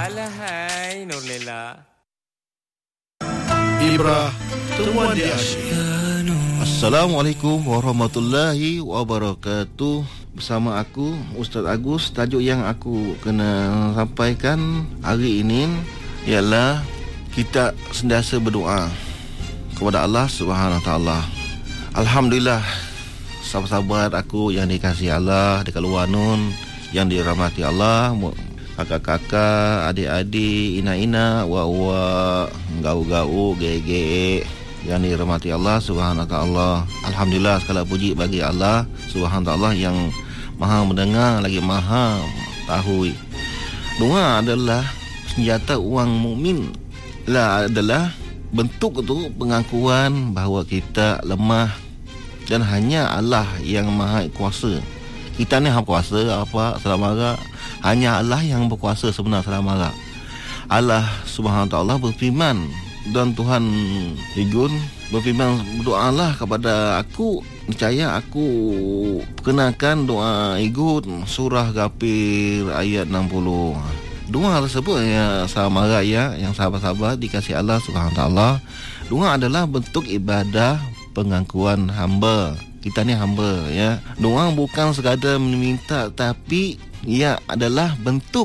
Alahai Nurlela. Ibrah Temuan di Asyik. Assalamualaikum warahmatullahi wabarakatuh. Bersama aku Ustaz Agus. Tajuk yang aku kena sampaikan hari ini ialah kita sentiasa berdoa kepada Allah Subhanahu Wa Taala. Alhamdulillah, sahabat-sahabat aku yang dikasihi Allah dekat luar nun, yang dirahmati Allah, kakak-kakak, adik-adik, ina-ina, wak-wak, gau-gau, gege, yang dirahmati Allah Subhanahu Wa Taala. Alhamdulillah, segala puji bagi Allah Subhanahu Wa Taala yang Maha mendengar lagi Maha tahu. Doa adalah senjata orang mukmin. Adalah bentuk tu pengakuan bahawa kita lemah dan hanya Allah yang Maha kuasa. Kita ni hang kuasa apa selama hanya Allah yang berkuasa sebenar selama. Allah Subhanahu Wa Taala berfirman, dan Tuhan Igun berfirman, berdoalah kepada aku, percaya aku perkenalkan doa Igun surah Ghafir ayat 60. Doa tersebut ya sahabat ya, yang sahabat-sahabat dikasihi Allah Subhanahu Wa Taala, doa adalah bentuk ibadah pengakuan hamba. Kita ni hamba ya. Doa bukan sekadar meminta, tapi ia adalah bentuk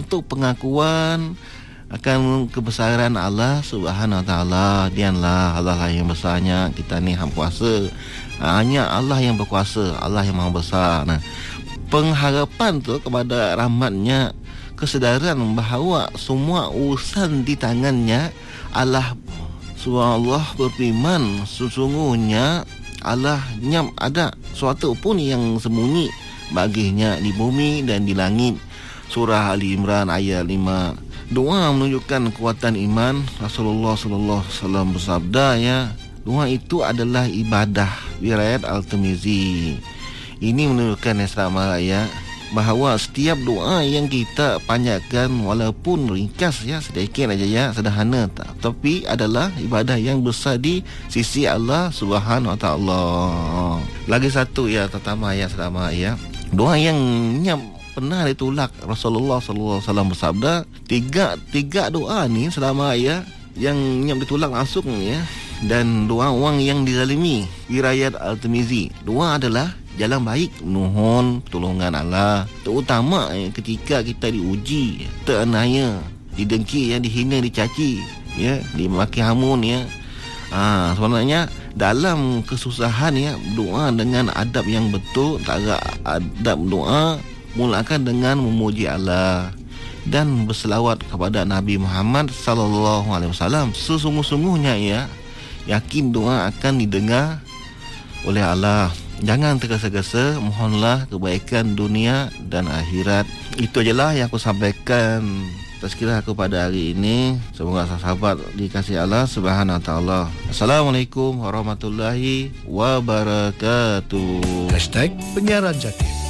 pengakuan akan kebesaran Allah Subhanahu Wa Taala. Dianlah Allah lah yang besarnya, kita ni hamba kuasa. Hanya Allah yang berkuasa, Allah yang maha besar. Nah, pengharapan tu kepada rahmatnya, kesedaran bahawa semua urusan di tangannya. Allah Subhanallah berfirman, sesungguhnya Allah nyam ada suatu pun yang sembunyi baginya di bumi dan di langit. Surah Ali Imran ayat 5. Doa menunjukkan kekuatan iman. Rasulullah sallallahu alaihi wasallam bersabda ya, doa itu adalah ibadah. Riwayat Al-Tirmizi. Ini menunjukkan ya bahawa setiap doa yang kita panjatkan, walaupun ringkas ya, sedikit aja ya, sederhana, tapi adalah ibadah yang besar di sisi Allah Subhanahu Wa Taala. Lagi satu ya, pertama ya, selama ya, doa yang pernah ditolak. Rasulullah sallallahu alaihi wasallam bersabda, tiga doa ni selama ya yang ditolak langsung ya, dan doa orang yang dizalimi. Riwayat Al-Tirmizi. Doa adalah jalan baik, mohon pertolongan Allah, terutama ketika kita diuji, teraniaya, didengki, dihina, dicaci ya, dimaki hamun ya. Sebenarnya dalam kesusahan ya, doa dengan adab yang betul. Antara adab doa, mulakan dengan memuji Allah dan berselawat kepada Nabi Muhammad sallallahu alaihi wasallam. Sesungguh-sungguhnya ya, yakin doa akan didengar oleh Allah. Jangan tergesa-gesa, mohonlah kebaikan dunia dan akhirat. Itu ajalah yang aku sampaikan tazkirah aku pada hari ini. Semoga sahabat dikasihi Allah Subhanahu Wa Taala. Assalamualaikum warahmatullahi wabarakatuh. #Penyiaran Jatim.